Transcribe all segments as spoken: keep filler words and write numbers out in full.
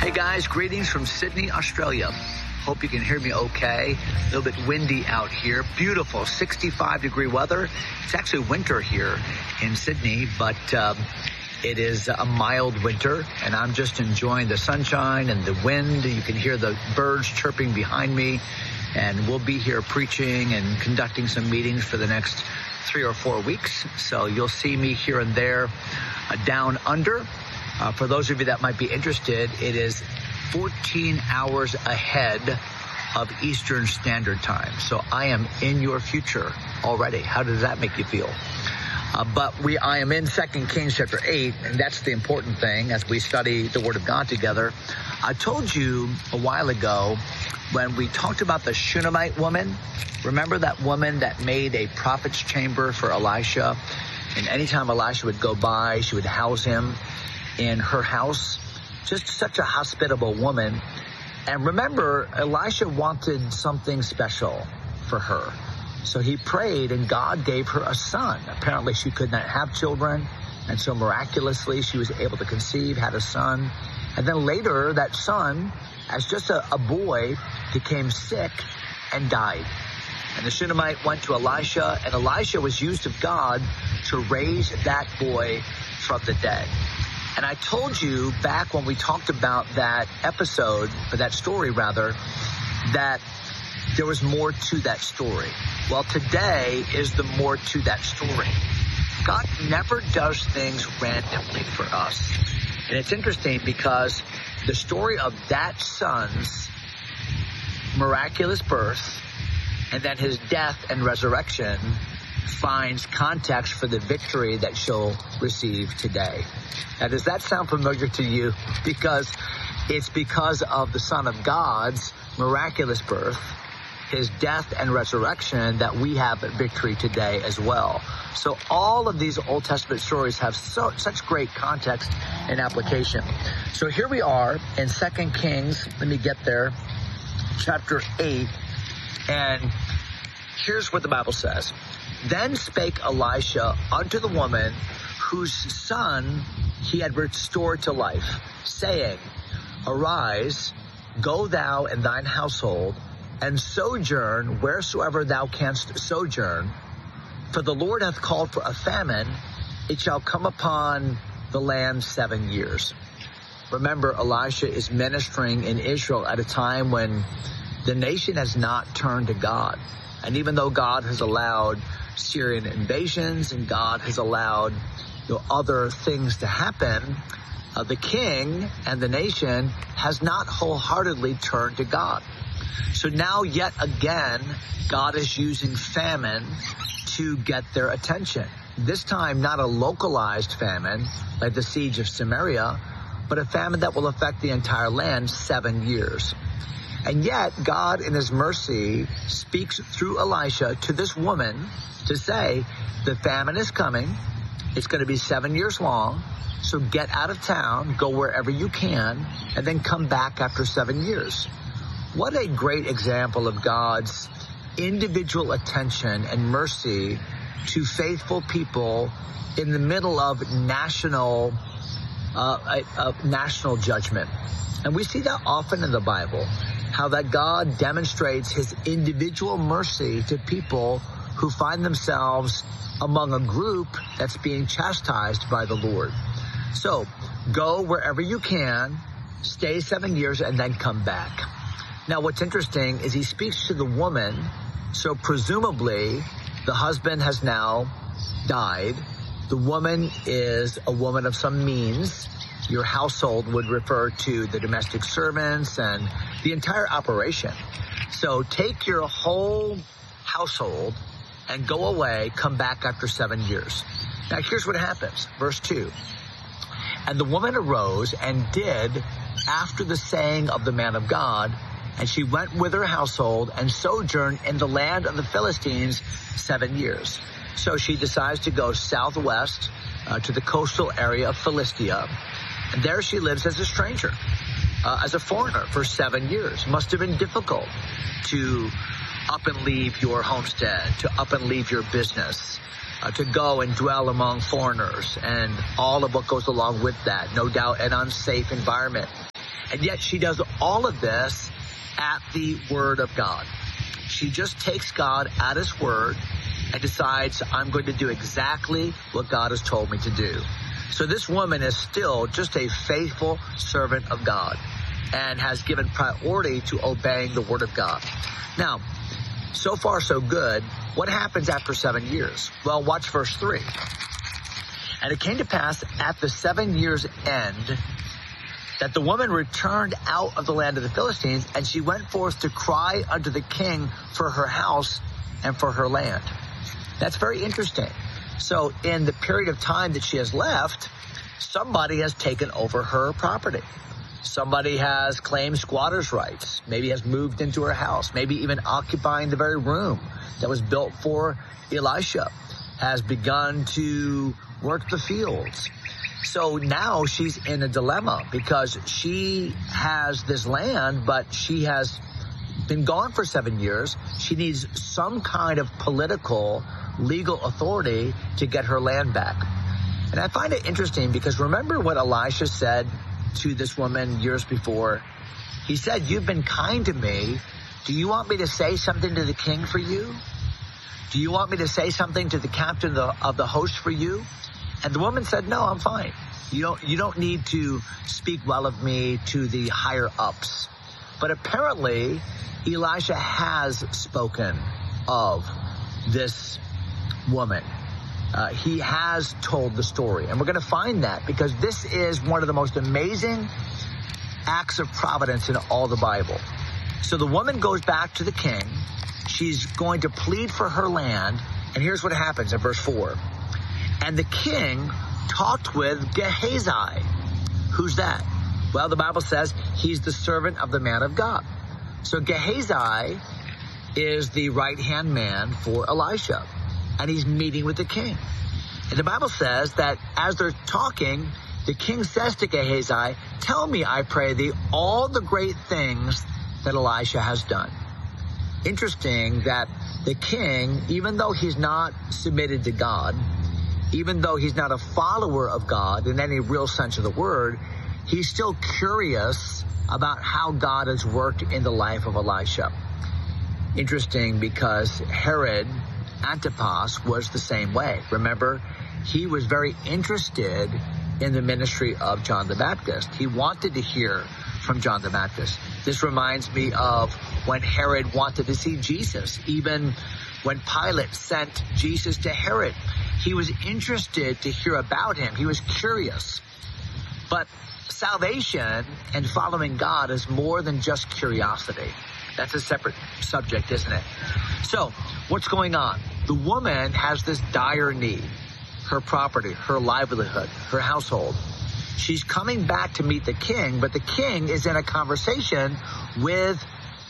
Hey guys, greetings from Sydney, Australia. Hope you can hear me okay. A little bit windy out here. Beautiful sixty-five degree weather. It's actually winter here in Sydney, but um, it is a mild winter, and I'm just enjoying the sunshine and the wind. You can hear the birds chirping behind me, and we'll be here preaching and conducting some meetings for the next three or four weeks. So you'll see me here and there uh, down under. Uh, for those of you that might be interested, it is fourteen hours ahead of Eastern Standard Time. So I am in your future already. How does that make you feel? Uh, but we, I am in Second Kings chapter eight, and that's the important thing as we study the Word of God together. I told you a while ago when we talked about the Shunammite woman. Remember that woman that made a prophet's chamber for Elisha? And anytime Elisha would go by, she would house him in her house. Just such a hospitable woman. And remember, Elisha wanted something special for her. So he prayed, and God gave her a son. Apparently she could not have children, and so miraculously she was able to conceive, had a son. And then later, that son, as just a, a boy, became sick and died. And the Shunammite went to Elisha, and Elisha was used of God to raise that boy from the dead. And I told you back when we talked about that episode, or that story rather, that there was more to that story. Well, today is the more to that story. God never does things randomly for us. And it's interesting because the story of that son's miraculous birth and then his death and resurrection finds context for the victory that she'll receive today. Now, does that sound familiar to you? Because it's because of the Son of God's miraculous birth, his death and resurrection, that we have victory today as well. So all of these Old Testament stories have so, such great context and application. So here we are in Second Kings. Let me get there. Chapter eight. And here's what the Bible says. Then spake Elisha unto the woman whose son he had restored to life, saying, Arise, go thou and thine household, and sojourn wheresoever thou canst sojourn. For the Lord hath called for a famine, it shall come upon the land seven years. Remember, Elisha is ministering in Israel at a time when the nation has not turned to God. And even though God has allowed Syrian invasions and God has allowed you know, other things to happen, uh, the king and the nation has not wholeheartedly turned to God. So now yet again, God is using famine to get their attention. This time, not a localized famine like the siege of Samaria, but a famine that will affect the entire land seven years. And yet, God in his mercy speaks through Elisha to this woman to say, the famine is coming. It's going to be seven years long. So get out of town, go wherever you can, and then come back after seven years. What a great example of God's individual attention and mercy to faithful people in the middle of national, uh, uh, national judgment. And we see that often in the Bible, how that God demonstrates his individual mercy to people who find themselves among a group that's being chastised by the Lord. So go wherever you can, stay seven years, and then come back. Now, what's interesting is he speaks to the woman. So presumably the husband has now died. The woman is a woman of some means. Your household would refer to the domestic servants and the entire operation. So take your whole household and go away, come back after seven years. Now here's what happens. Verse two. And the woman arose and did after the saying of the man of God, and she went with her household and sojourned in the land of the Philistines seven years. So she decides to go southwest uh, to the coastal area of Philistia. And there she lives as a stranger, uh, as a foreigner for seven years. Must have been difficult to up and leave your homestead, to up and leave your business, uh, to go and dwell among foreigners and all of what goes along with that. No doubt an unsafe environment. And yet she does all of this at the word of God. She just takes God at his word and decides, I'm going to do exactly what God has told me to do. So this woman is still just a faithful servant of God and has given priority to obeying the word of God. Now, so far so good. What happens after seven years? Well, watch verse three. And it came to pass at the seven years' end that the woman returned out of the land of the Philistines, and she went forth to cry unto the king for her house and for her land. That's very interesting. So in the period of time that she has left, somebody has taken over her property. Somebody has claimed squatter's rights, maybe has moved into her house, maybe even occupying the very room that was built for Elisha, has begun to work the fields. So now she's in a dilemma because she has this land, but she has been gone for seven years. She needs some kind of political, legal authority to get her land back. And I find it interesting because remember what Elisha said to this woman years before? He said, you've been kind to me. Do you want me to say something to the king for you? Do you want me to say something to the captain of the, of the host for you? And the woman said, no, I'm fine. You don't, you don't need to speak well of me to the higher ups. But apparently, Elisha has spoken of this woman. Uh, he has told the story. And we're going to find that because this is one of the most amazing acts of providence in all the Bible. So the woman goes back to the king. She's going to plead for her land. And here's what happens in verse four. And the king talked with Gehazi. Who's that? Well, the Bible says he's the servant of the man of God. So Gehazi is the right-hand man for Elisha. And he's meeting with the king. And the Bible says that as they're talking, the king says to Gehazi, tell me, I pray thee, all the great things that Elisha has done. Interesting that the king, even though he's not submitted to God, even though he's not a follower of God in any real sense of the word, he's still curious about how God has worked in the life of Elisha. Interesting because Herod Antipas was the same way. Remember, he was very interested in the ministry of John the Baptist. He wanted to hear from John the Baptist. This reminds me of when Herod wanted to see Jesus. Even when Pilate sent Jesus to Herod, he was interested to hear about him. He was curious. But salvation and following God is more than just curiosity. That's a separate subject, isn't it? So, what's going on? The woman has this dire need. Her property, her livelihood, her household. She's coming back to meet the king, but the king is in a conversation with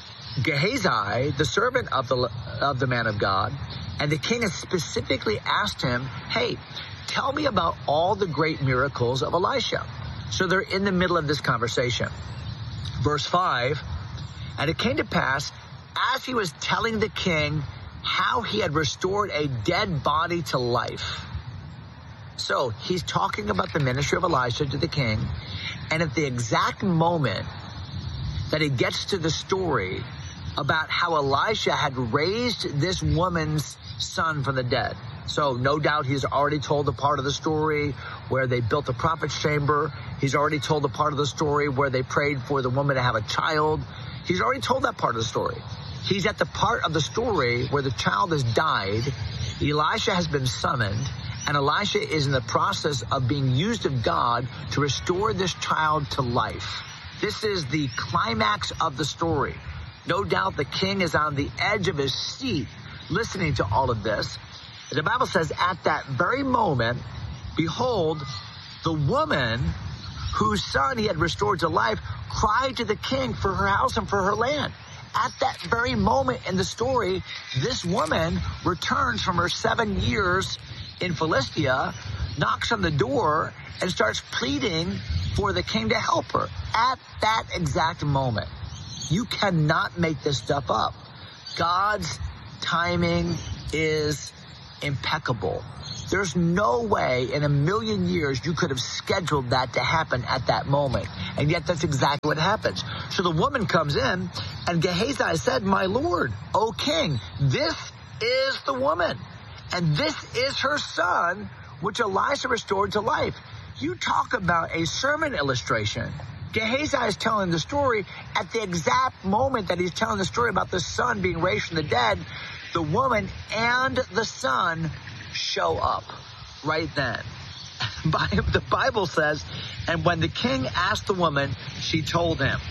Gehazi, the servant of the of the man of God, and the king has specifically asked him, hey, tell me about all the great miracles of Elisha. So they're in the middle of this conversation. Verse five, and it came to pass, as he was telling the king how he had restored a dead body to life. So he's talking about the ministry of Elisha to the king, and at the exact moment that he gets to the story about how Elisha had raised this woman's son from the dead. So no doubt he's already told the part of the story where they built the prophet's chamber. He's already told the part of the story where they prayed for the woman to have a child. He's already told that part of the story. He's at the part of the story where the child has died, Elisha has been summoned, and Elisha is in the process of being used of God to restore this child to life. This is the climax of the story. No doubt the king is on the edge of his seat listening to all of this. And the Bible says at that very moment, behold, the woman whose son he had restored to life cried to the king for her house and for her land. At that very moment in the story, this woman returns from her seven years in Philistia, knocks on the door, and starts pleading for the king to help her. At that exact moment. You cannot make this stuff up. God's timing is impeccable. There's no way in a million years you could have scheduled that to happen at that moment. And yet that's exactly what happens. So the woman comes in, and Gehazi said, "My lord, O king, this is the woman, and this is her son, which Elisha restored to life." You talk about a sermon illustration. Gehazi is telling the story at the exact moment that he's telling the story about the son being raised from the dead. The woman and the son show up right then. The Bible says, and when the king asked the woman, she told him.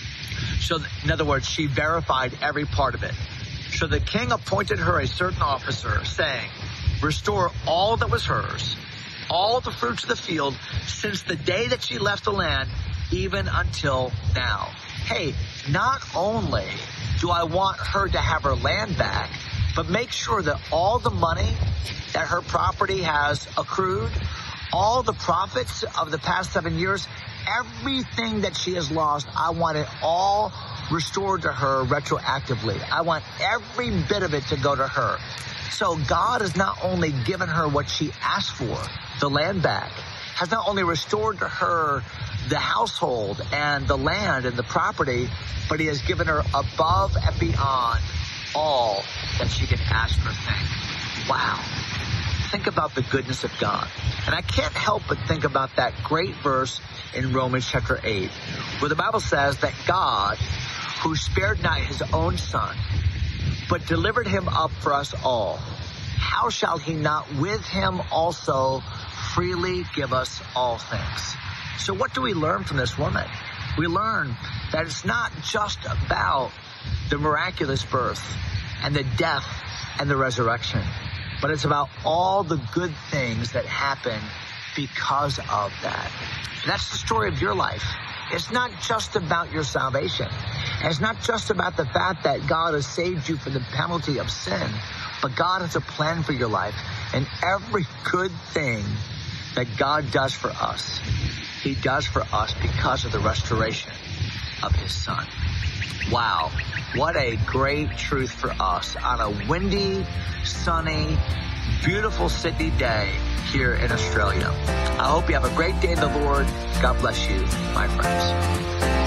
So, in other words, she verified every part of it. So the king appointed her a certain officer, saying, "Restore all that was hers, all the fruits of the field, since the day that she left the land, even until now." Hey, not only do I want her to have her land back, but make sure that all the money that her property has accrued, all the profits of the past seven years, everything that she has lost, I want it all restored to her retroactively. I want every bit of it to go to her. So God has not only given her what she asked for, the land back, has not only restored to her the household and the land and the property, but he has given her above and beyond all that she can ask or think. Wow. Think about the goodness of God. And I can't help but think about that great verse in Romans chapter eight, where the Bible says that God, who spared not his own son, but delivered him up for us all, how shall he not with him also freely give us all things? So what do we learn from this woman? We learn that it's not just about the miraculous birth and the death and the resurrection, but it's about all the good things that happen because of that. And that's the story of your life. It's not just about your salvation. And it's not just about the fact that God has saved you from the penalty of sin, but God has a plan for your life. And every good thing that God does for us, he does for us because of the restoration of his son. Wow, what a great truth for us on a windy, sunny, beautiful Sydney day here in Australia. I hope you have a great day in the Lord. God bless you, my friends.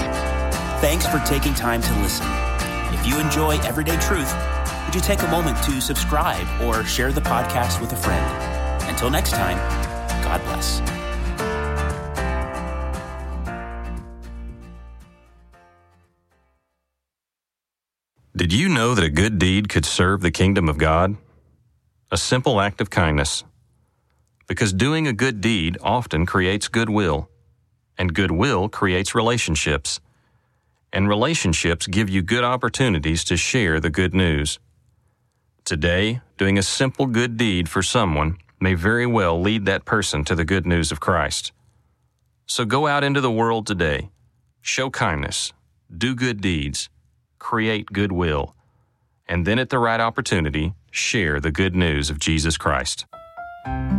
Thanks for taking time to listen. If you enjoy Everyday Truth, would you take a moment to subscribe or share the podcast with a friend? Until next time, God bless. Did you know that a good deed could serve the kingdom of God? A simple act of kindness. Because doing a good deed often creates goodwill, and goodwill creates relationships, and relationships give you good opportunities to share the good news. Today, doing a simple good deed for someone may very well lead that person to the good news of Christ. So go out into the world today, show kindness, do good deeds, create goodwill, and then at the right opportunity, share the good news of Jesus Christ.